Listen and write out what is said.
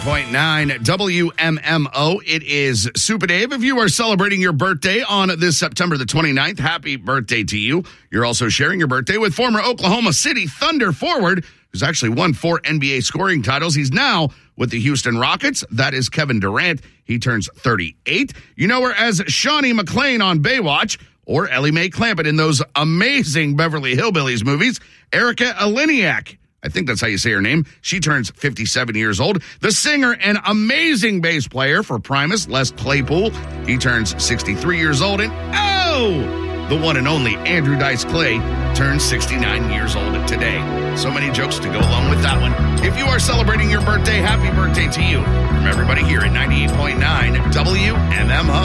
98.9 WMMO. It is Super Dave. If you are celebrating your birthday on this September the 29th, happy birthday to you. You're also sharing your birthday with former Oklahoma City Thunder forward, who's actually won 4 NBA scoring titles. He's now with the Houston Rockets. That is Kevin Durant. He turns 38. You know her as Shawnee McClain on Baywatch, or Ellie Mae Clampett in those amazing Beverly Hillbillies movies. Erica Eleniak, I think that's how you say her name. She turns 57 years old. The singer and amazing bass player for Primus, Les Claypool. He turns 63 years old. And the one and only Andrew Dice Clay turns 69 years old today. So many jokes to go along with that one. If you are celebrating your birthday, happy birthday to you. From everybody here at 98.9 WMMO.